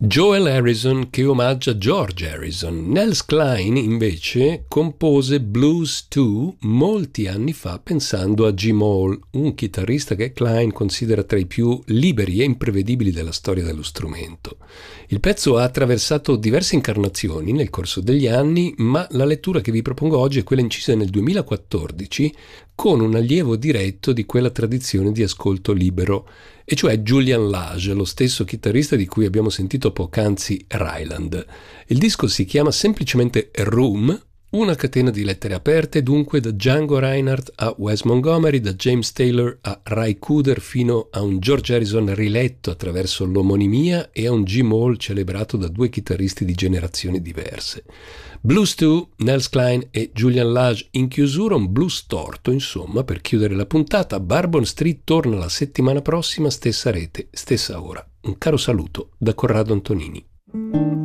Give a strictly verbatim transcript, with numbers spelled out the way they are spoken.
Joel Harrison che omaggia George Harrison. Nels Cline invece compose Blues due molti anni fa pensando a Jim Hall, un chitarrista che Cline considera tra i più liberi e imprevedibili della storia dello strumento. Il pezzo ha attraversato diverse incarnazioni nel corso degli anni, ma la lettura che vi propongo oggi è quella incisa nel duemilaquattordici con un allievo diretto di quella tradizione di ascolto libero, e cioè Julian Lage, lo stesso chitarrista di cui abbiamo sentito poc'anzi Ryland. Il disco si chiama semplicemente Room, una catena di lettere aperte, dunque da Django Reinhardt a Wes Montgomery, da James Taylor a Ry Cooder, fino a un George Harrison riletto attraverso l'omonimia e a un Jim Hall celebrato da due chitarristi di generazioni diverse. Blues due, Nels Cline e Julian Lage in chiusura, un blues torto, insomma, per chiudere la puntata. Bourbon Street torna la settimana prossima, stessa rete, stessa ora. Un caro saluto da Corrado Antonini.